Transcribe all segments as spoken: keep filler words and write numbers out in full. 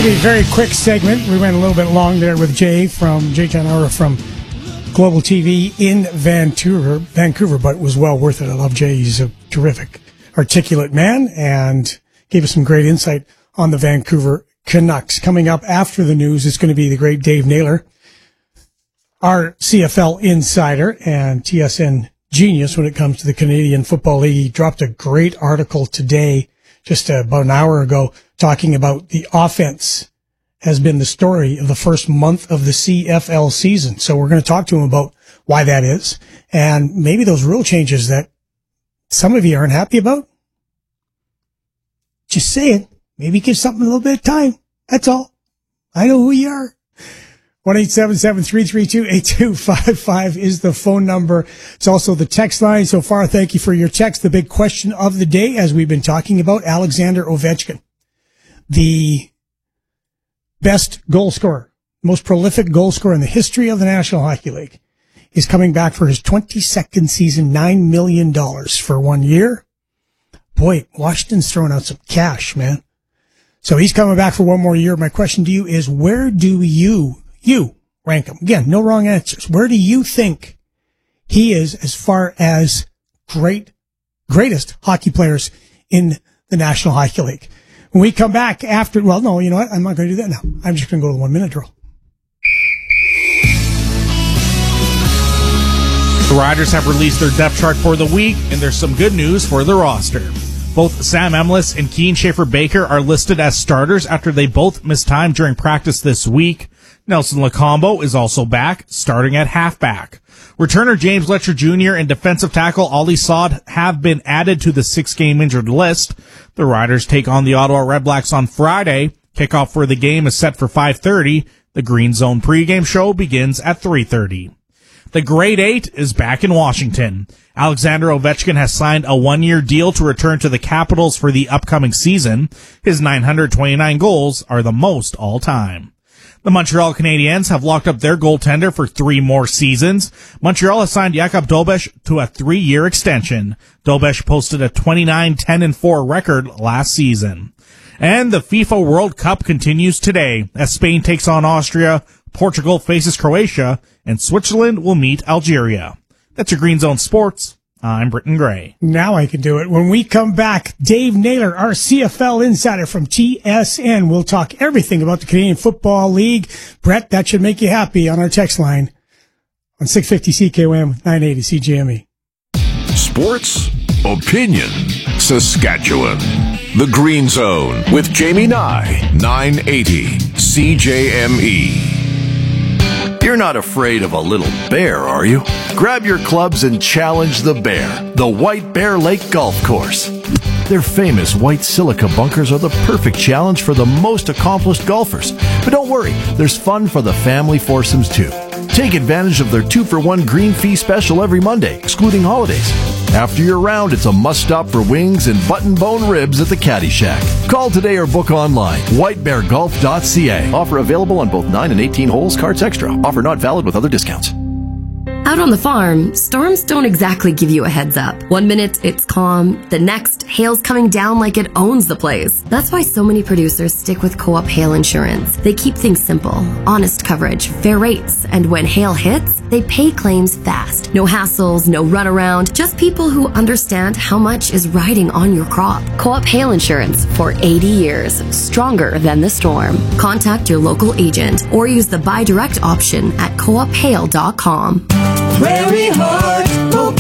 A very quick segment. We went a little bit long there with Jay from Jay Janora from Global T V in Vancouver, Vancouver, but it was well worth it. I love Jay. He's a terrific, articulate man and gave us some great insight on the Vancouver Canucks. Coming up after the news is going to be the great Dave Naylor, our C F L insider and T S N genius when it comes to the Canadian Football League. He dropped a great article today, just about an hour ago, talking about the offense has been the story of the first month of the C F L season. So we're going to talk to him about why that is and maybe those rule changes that some of you aren't happy about. Just saying, maybe give something a little bit of time. That's all. I know who you are. one eight seven seven, three three two, eight two five five is the phone number. It's also the text line. So far, thank you for your text. The big question of the day, as we've been talking about, Alexander Ovechkin, the best goal scorer, most prolific goal scorer in the history of the National Hockey League, is coming back for his twenty-second season, nine million dollars for one year. Boy, Washington's throwing out some cash, man. So he's coming back for one more year. My question to you is, where do you, you rank him? Again, no wrong answers. Where do you think he is as far as great, greatest hockey players in the National Hockey League? When we come back after, well, no, you know what? I'm not going to do that now. I'm just going to go to the one minute drill. The Riders have released their depth chart for the week, and there's some good news for the roster. Both Sam Emlis and Keane Schaefer-Baker are listed as starters after they both missed time during practice this week. Nelson Lacombo is also back, starting at halfback. Returner James Letcher Junior and defensive tackle Ollie Saad have been added to the six-game injured list. The Riders take on the Ottawa Redblacks on Friday. Kickoff for the game is set for five thirty. The Green Zone pregame show begins at three thirty. The Grade eight is back in Washington. Alexander Ovechkin has signed a one-year deal to return to the Capitals for the upcoming season. His nine hundred twenty-nine goals are the most all-time. The Montreal Canadiens have locked up their goaltender for three more seasons. Montreal has signed Jakub Dobeš to a three-year extension. Dobeš posted a twenty-nine ten and four record last season. And the FIFA World Cup continues today as Spain takes on Austria, Portugal faces Croatia, and Switzerland will meet Algeria. That's your Green Zone Sports. I'm Britton Gray. Now I can do it. When we come back, Dave Naylor, our C F L insider from T S N, will talk everything about the Canadian Football League. Brett, that should make you happy on our text line on six fifty C K O M, nine eighty C J M E. Sports Opinion Saskatchewan. The Green Zone with Jamie Nye, nine eighty C J M E. You're not afraid of a little bear, are you? Grab your clubs and challenge the bear, the White Bear Lake Golf Course. Their famous white silica bunkers are the perfect challenge for the most accomplished golfers. But don't worry, there's fun for the family foursomes too. Take advantage of their two for one green fee special every Monday, excluding holidays. After your round, it's a must-stop for wings and button-bone ribs at the Caddy Shack. Call today or book online. white bear golf dot c a. Offer available on both nine and eighteen holes, cards extra. Offer not valid with other discounts. Out on the farm, storms don't exactly give you a heads up. One minute, it's calm. The next, hail's coming down like it owns the place. That's why so many producers stick with Co-op Hail Insurance. They keep things simple, honest coverage, fair rates, and when hail hits, they pay claims fast. No hassles, no runaround, just people who understand how much is riding on your crop. Co-op Hail Insurance for eighty years, stronger than the storm. Contact your local agent or use the buy direct option at co op hail dot com. Prairie Heart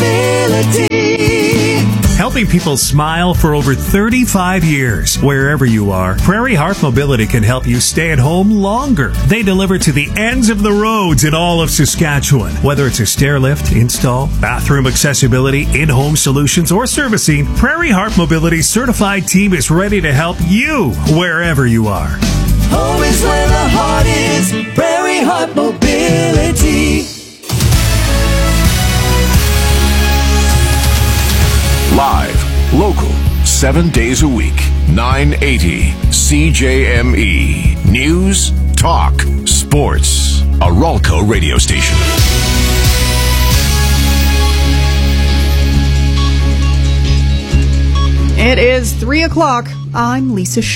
Mobility. Helping people smile for over thirty-five years. Wherever you are, Prairie Heart Mobility can help you stay at home longer. They deliver to the ends of the roads in all of Saskatchewan. Whether it's a stair lift, install, bathroom accessibility, in-home solutions, or servicing, Prairie Heart Mobility's certified team is ready to help you wherever you are. Home is where the heart is. Prairie Heart Mobility. Live, local, seven days a week, nine eighty C J M E. News, talk, sports. A Ralco radio station. It is three o'clock. I'm Lisa Schick.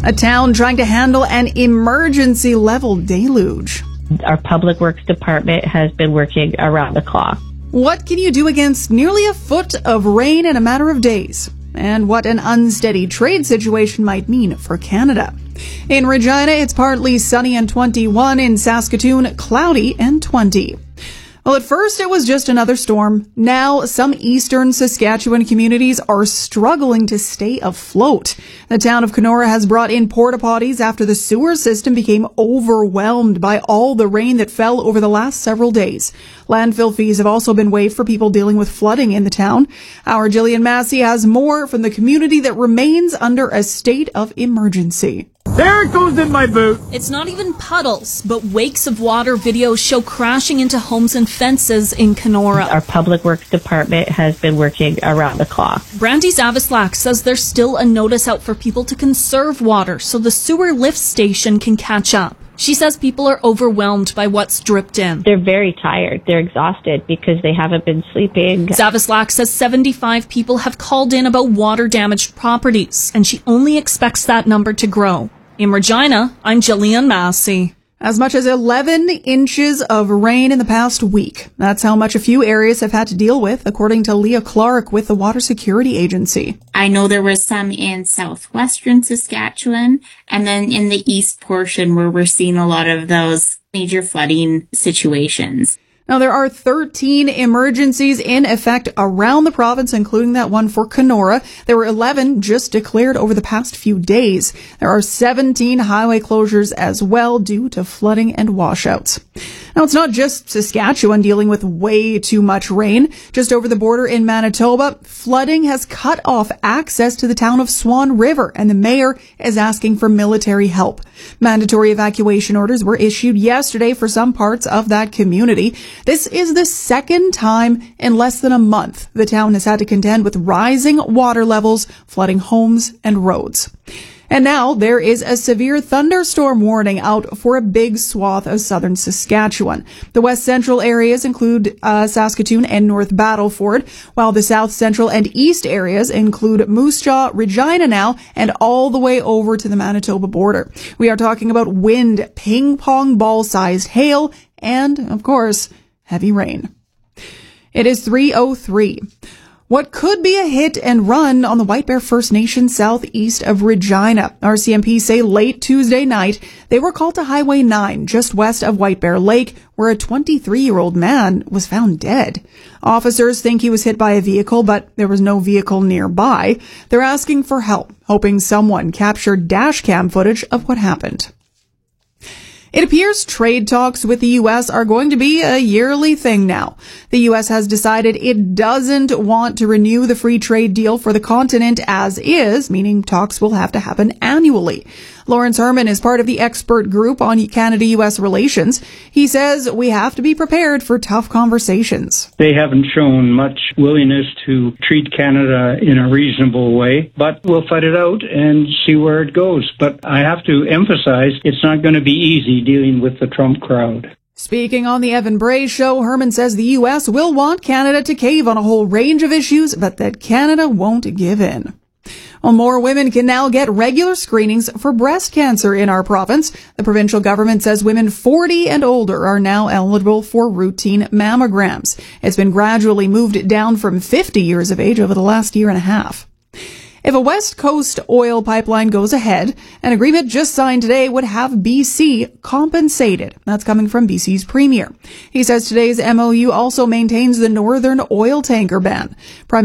A town trying to handle an emergency level deluge. Our public works department has been working around the clock. What can you do against nearly a foot of rain in a matter of days? And what an unsteady trade situation might mean for Canada. In Regina, it's partly sunny and twenty-one. In Saskatoon, cloudy and twenty. Well, at first it was just another storm. Now some eastern Saskatchewan communities are struggling to stay afloat. The town of Kenora has brought in porta potties after the sewer system became overwhelmed by all the rain that fell over the last several days. Landfill fees have also been waived for people dealing with flooding in the town. Our Jillian Massey has more from the community that remains under a state of emergency. There it goes in my boot. It's not even puddles, but wakes of water videos show crashing into homes and fences in Kenora. Our public works department has been working around the clock. Brandy Zavislak says there's still a notice out for people to conserve water so the sewer lift station can catch up. She says people are overwhelmed by what's dripped in. They're very tired. They're exhausted because they haven't been sleeping. Zavislak says seventy-five people have called in about water-damaged properties, and she only expects that number to grow. In Regina, I'm Jillian Massey. As much as eleven inches of rain in the past week. That's how much a few areas have had to deal with, according to Leah Clark with the Water Security Agency. I know there was some in southwestern Saskatchewan, and then in the east portion where we're seeing a lot of those major flooding situations. Now, there are thirteen emergencies in effect around the province, including that one for Kenora. There were eleven just declared over the past few days. There are seventeen highway closures as well due to flooding and washouts. Now, it's not just Saskatchewan dealing with way too much rain. Just over the border in Manitoba, flooding has cut off access to the town of Swan River, and the mayor is asking for military help. Mandatory evacuation orders were issued yesterday for some parts of that community. This is the second time in less than a month the town has had to contend with rising water levels, flooding homes and roads. And now there is a severe thunderstorm warning out for a big swath of southern Saskatchewan. The west central areas include uh, Saskatoon and North Battleford, while the south central and east areas include Moose Jaw, Regina now, and all the way over to the Manitoba border. We are talking about wind, ping pong ball-sized hail, and, of course, heavy rain. It is three oh three. What could be a hit and run on the White Bear First Nation southeast of Regina. R C M P say late Tuesday night they were called to Highway nine just west of White Bear Lake, where a twenty-three-year-old man was found dead. Officers think he was hit by a vehicle, but there was no vehicle nearby. They're asking for help, hoping someone captured dash cam footage of what happened. It appears trade talks with the U S are going to be a yearly thing now. The U S has decided it doesn't want to renew the free trade deal for the continent as is, meaning talks will have to happen annually. Lawrence Herman is part of the expert group on Canada-U S relations. He says we have to be prepared for tough conversations. They haven't shown much willingness to treat Canada in a reasonable way, but we'll fight it out and see where it goes. But I have to emphasize it's not going to be easy dealing with the Trump crowd. Speaking on the Evan Bray Show, Herman says the U S will want Canada to cave on a whole range of issues, but that Canada won't give in. Well, more women can now get regular screenings for breast cancer in our province. The provincial government says women forty and older are now eligible for routine mammograms. It's been gradually moved down from fifty years of age over the last year and a half. If a West Coast oil pipeline goes ahead, an agreement just signed today would have B C compensated. That's coming from B C's premier. He says today's M O U also maintains the northern oil tanker ban. Prime